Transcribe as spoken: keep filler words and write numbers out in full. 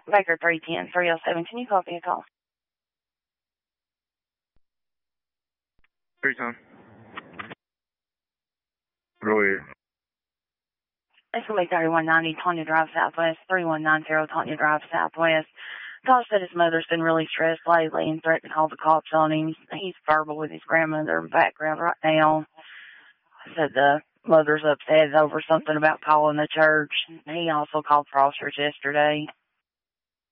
Baker three ten, three oh seven. Can you copy a call? three ten. Go ahead. It's going to be thirty-one ninety Tanya Drive Southwest, thirty-one ninety Tanya Drive Southwest. Todd said his mother's been really stressed lately and threatened to call the cops on him. He's verbal with his grandmother in the background right now. Said the mother's upset over something about calling the church. He also called Foster's yesterday.